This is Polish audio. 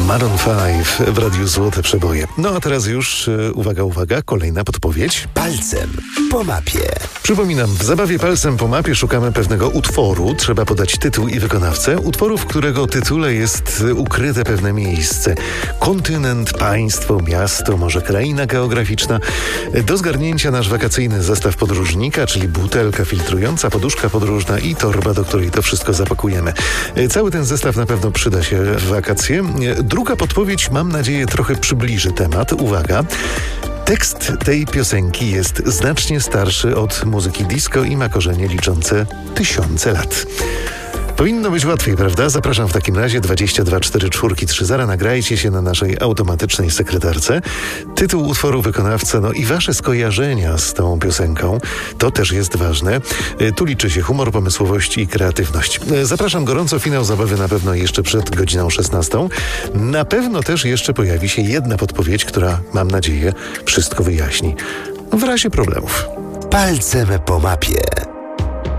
Maroon 5 w Radiu Złote Przeboje. No a teraz już, uwaga, kolejna podpowiedź. Palcem po mapie. Przypominam, w zabawie Palcem po mapie szukamy pewnego utworu. Trzeba podać tytuł i wykonawcę. Utworu, w którego tytule jest ukryte pewne miejsce. Kontynent, państwo, miasto, może kraina geograficzna. Do zgarnięcia nasz wakacyjny zestaw podróżnika, czyli butelka filtrująca, poduszka podróżna i torba, do której to wszystko zapakujemy. Cały ten zestaw na pewno przyda się w wakacje. Druga podpowiedź, mam nadzieję, trochę przybliży temat. Uwaga! Tekst tej piosenki jest znacznie starszy od muzyki disco i ma korzenie liczące tysiące lat. Powinno być łatwiej, prawda? Zapraszam w takim razie 22 44 30. Nagrajcie się na naszej automatycznej sekretarce. Tytuł utworu, wykonawca, no i wasze skojarzenia z tą piosenką. To też jest ważne. Tu liczy się humor, pomysłowość i kreatywność. Zapraszam gorąco. Finał zabawy na pewno jeszcze przed godziną 16. Na pewno też jeszcze pojawi się jedna podpowiedź, która, mam nadzieję, wszystko wyjaśni. W razie problemów. Palcem po mapie.